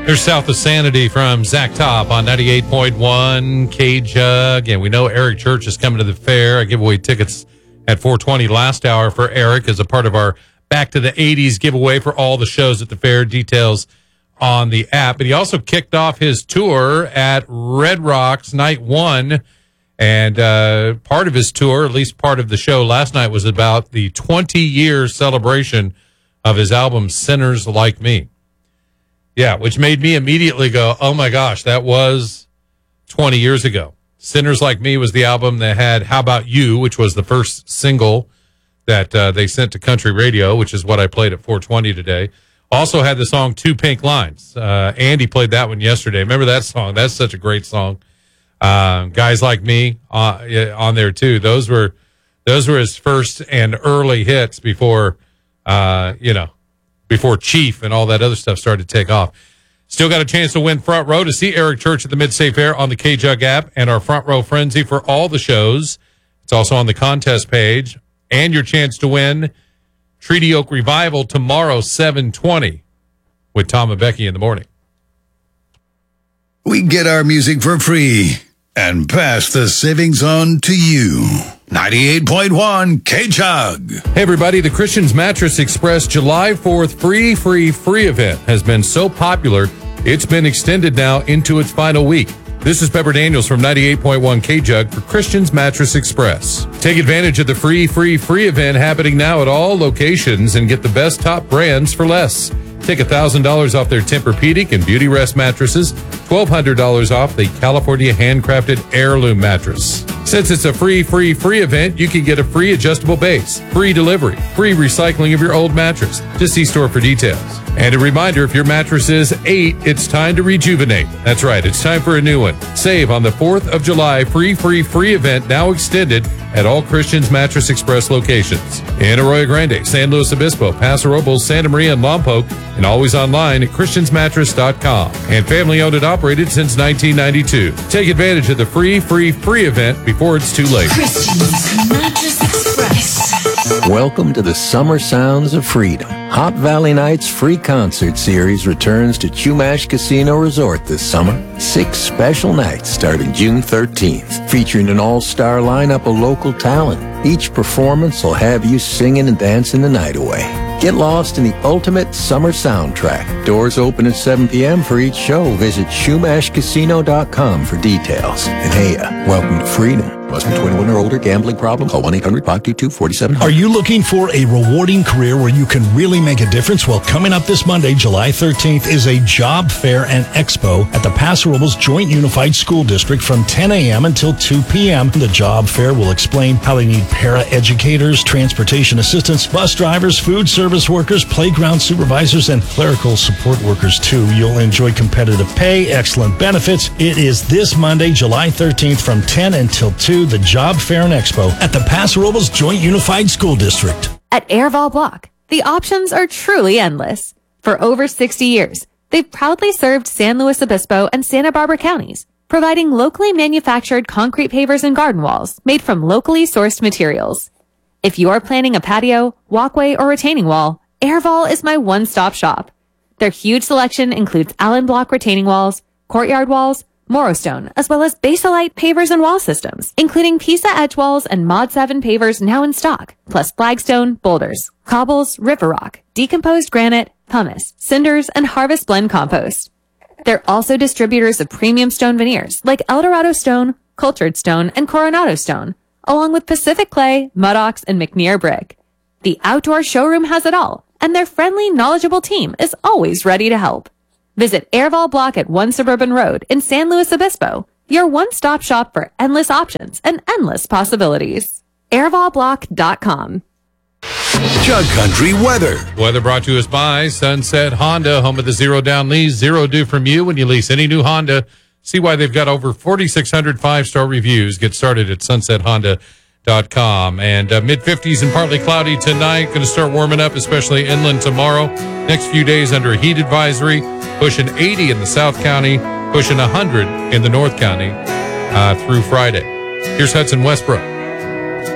Here's South of Sanity from Zach Top on 98.1 K-Jug. And we know Eric Church is coming to the fair. I give away tickets at 4:20 last hour for Eric as a part of our Back to the 80s giveaway for all the shows at the fair. Details on the app. But he also kicked off his tour at Red Rocks Night 1. And part of his tour, at least part of the show last night, was about the 20-year celebration of his album Sinners Like Me. Yeah, which made me immediately go, oh my gosh, that was 20 years ago. Sinners Like Me was the album that had How About You, which was the first single that they sent to country radio, which is what I played at 420 today. Also had the song Two Pink Lines. Andy played that one yesterday. Remember that song? That's such a great song. Guys Like Me on there too. Those were his first and early hits before, before Chief and all that other stuff started to take off. Still got a chance to win front row to see Eric Church at the Mid-State Fair on the K-Jug app and our front row frenzy for all the shows. It's also on the contest page. And your chance to win Treaty Oak Revival tomorrow, 7:20 with Tom and Becky in the morning. We get our music for free and pass the savings on to you. 98.1 K-Jug. Hey, everybody. The Christian's Mattress Express July 4th free event has been so popular, it's been extended now into its final week. This is Pepper Daniels from 98.1 K-Jug for Christian's Mattress Express. Take advantage of the free event happening now at all locations and get the best top brands for less. Take $1,000 off their Tempur-Pedic and Beauty Rest mattresses, $1,200 off the California handcrafted Heirloom mattress. Since it's a free event, you can get a free adjustable base, free delivery, free recycling of your old mattress. Just see store for details. And a reminder, if your mattress is 8, it's time to rejuvenate. That's right, it's time for a new one. Save on the 4th of July free event now extended at all Christian's Mattress Express locations. In Arroyo Grande, San Luis Obispo, Paso Robles, Santa Maria, and Lompoc, and always online at christiansmattress.com. And family owned and operated since 1992. Take advantage of the free event before it's too late. Christian's Mattress Express. Welcome to the Summer Sounds of Freedom. Hot Valley Nights free concert series returns to Chumash Casino Resort this summer. 6 special nights starting June 13th, featuring an all-star lineup of local talent. Each performance will have you singing and dancing the night away. Get lost in the ultimate summer soundtrack. Doors open at 7 p.m. for each show. Visit SchumashCasino.com for details. And hey, welcome to freedom. Must be 21 or older. Gambling problem? Call 1-800-522-4700. Are you looking for a rewarding career where you can really make a difference? Well, coming up this Monday, July 13th, is a job fair and expo at the Paso Robles Joint Unified School District from 10 a.m. until 2 p.m. The job fair will explain how they need para-educators, transportation assistants, bus drivers, food service workers, playground supervisors, and clerical support workers, too. You'll enjoy competitive pay, excellent benefits. It is this Monday, July 13th from 10 until 2. The Job Fair and Expo at the Paso Robles Joint Unified School District. At Airval Block, the options are truly endless. For over 60 years, they've proudly served San Luis Obispo and Santa Barbara counties, providing locally manufactured concrete pavers and garden walls made from locally sourced materials. If you're planning a patio, walkway, or retaining wall, Airval is my one-stop shop. Their huge selection includes Allen Block retaining walls, courtyard walls, Morostone, as well as Basalite pavers and wall systems, including Pisa edge walls and Mod 7 pavers now in stock, plus flagstone, boulders, cobbles, river rock, decomposed granite, pumice, cinders, and harvest blend compost. They're also distributors of premium stone veneers like Eldorado stone, cultured stone, and Coronado stone, along with Pacific clay, Mudox, and McNear brick. The outdoor showroom has it all, and their friendly, knowledgeable team is always ready to help. Visit Airval Block at 1 Suburban Road in San Luis Obispo, your one-stop shop for endless options and endless possibilities. AirvalBlock.com. Jug Country weather. Weather brought to us by Sunset Honda, home of the Zero Down lease. Zero due from you when you lease any new Honda. See why they've got over 4,600 5-star reviews. Get started at sunsethonda.com. And mid-50s and partly cloudy tonight. Going to start warming up, especially inland tomorrow. Next few days under a heat advisory. Pushing 80 in the South County. Pushing 100 in the North County through Friday. Here's Hudson Westbrook.